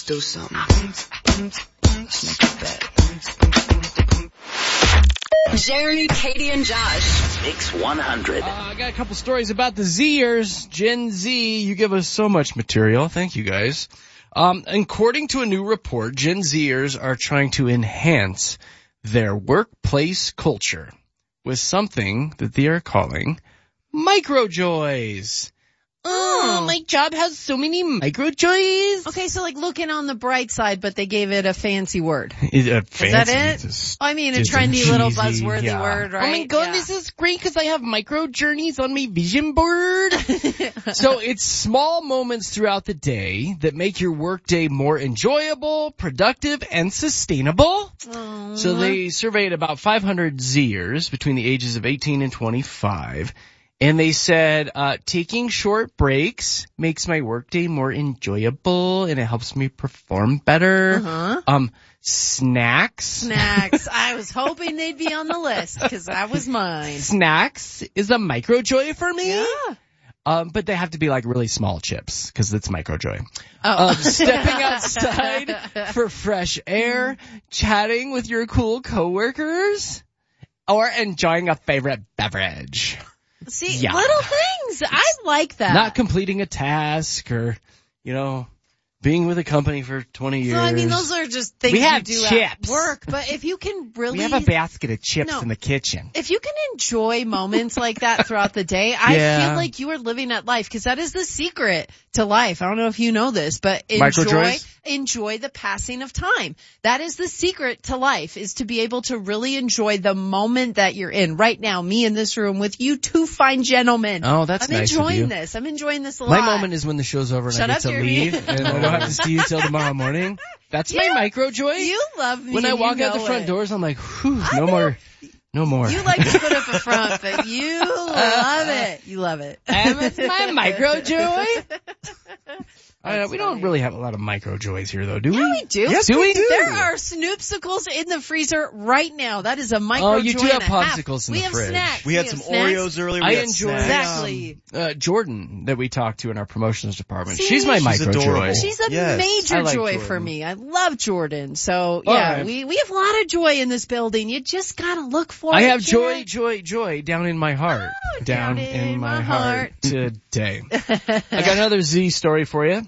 do something. Let's make a bet. Jeremy, Katie, and Josh. Mix 100. I got a couple stories about the Zers. Gen Z, you give us so much material. Thank you, guys. According to a new report, Gen Zers are trying to enhance their workplace culture with something that they are calling microjoys. Oh, my job has so many microjoys. Okay, so like looking on the bright side, but they gave it a fancy word. Is that it? I mean, a trendy little buzzworthy word, right? Oh my god, This is great because I have micro journeys on my vision board. So it's small moments throughout the day that make your workday more enjoyable, productive, and sustainable. Aww. So they surveyed about 500 Zers between the ages of 18 and 25. And they said, taking short breaks makes my workday more enjoyable and it helps me perform better. Snacks. I was hoping they'd be on the list because that was mine. Snacks is a microjoy for me. Yeah. But they have to be like really small chips because it's microjoy. Oh. Stepping outside for fresh air, chatting with your cool coworkers, or enjoying a favorite beverage. See, Yeah. little things. I like that. Not completing a task or, being with a company for 20 years. So, I mean, those are just things We have you do chips. at work. But if you can really... We have a basket of chips No. in the kitchen. If you can enjoy moments like that throughout the day, I Yeah. feel like you are living at life because that is the secret to life. I don't know if you know this, but Microjoys? enjoy the passing of time. That is the secret to life, is to be able to really enjoy the moment that you're in. Right now, me in this room with you two fine gentlemen. Oh, that's I'm nice of enjoying you. this. I'm enjoying this a lot. My moment is when the show's over and Shut I up, get to Jeremy. leave and I don't have to see you till tomorrow morning. That's my microjoy. You love me. When I and walk you out the know front it. doors, I'm like, whew, I no know. more. No more. You like to put up a front, but you love it. You love it. It's my microjoy. We don't really have a lot of microjoys here, though, do we? Yeah, we do. Yes, do we? There are Snoopsicles in the freezer right now. That is a microjoy. Oh, you do have and a half. popsicles in we the have fridge. Snacks. We had have some snacks. Oreos earlier. I We had enjoy snacks. Exactly. Jordan that we talked to in our promotions department. See, She's my she's microjoy. adorable. She's a Yes. major I like joy Jordan. for me. I love Jordan. So, All yeah, right. we have a lot of joy in this building. You just gotta look for I it. have Jared. joy down in my heart. Oh, down in my heart. Today. I got another Z story for you.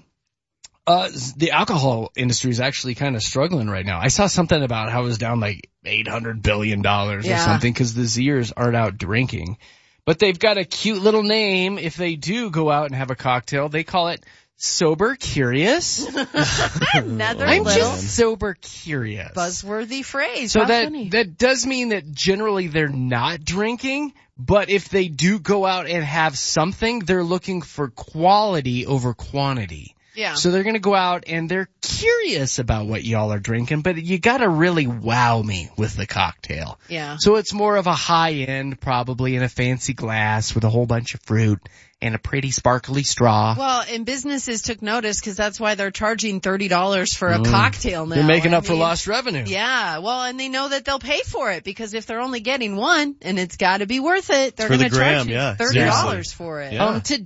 The alcohol industry is actually kind of struggling right now. I saw something about how it was down like $800 billion or something because the Zers aren't out drinking. But they've got a cute little name. If they do go out and have a cocktail, they call it Sober Curious. Another I'm little just sober curious. buzzworthy phrase. So How funny. that does mean that generally they're not drinking, but if they do go out and have something, they're looking for quality over quantity. Yeah. So they're going to go out and they're curious about what y'all are drinking, but you got to really wow me with the cocktail. Yeah. So it's more of a high end, probably in a fancy glass with a whole bunch of fruit and a pretty sparkly straw. Well, and businesses took notice because that's why they're charging $30 for a cocktail now. They're making I up for mean, lost revenue. Yeah, well, and they know that they'll pay for it because if they're only getting one and it's got to be worth it, they're For going the to charge gram, you yeah, $30 seriously. for it. Yeah.